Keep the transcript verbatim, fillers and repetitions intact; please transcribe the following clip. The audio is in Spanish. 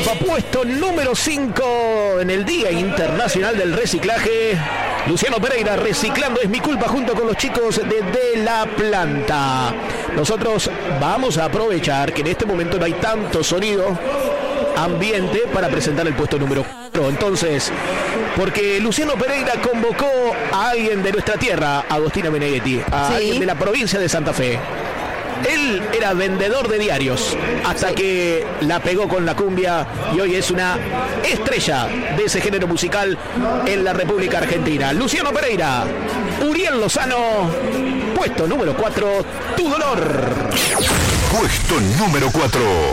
Pampa, puesto número cinco en el Día Internacional del Reciclaje. Luciano Pereira, reciclando es mi culpa, junto con los chicos de De La Planta. Nosotros vamos a aprovechar que en este momento no hay tanto sonido ambiente para presentar el puesto número cuatro. Entonces, porque Luciano Pereira convocó a alguien de nuestra tierra, Agostina Meneghetti, a Sí. alguien de la provincia de Santa Fe. Él era vendedor de diarios hasta Sí. que la pegó con la cumbia y hoy es una estrella de ese género musical en la República Argentina. Luciano Pereira, Uriel Lozano, puesto número cuatro, Tu Dolor. Puesto número cuatro.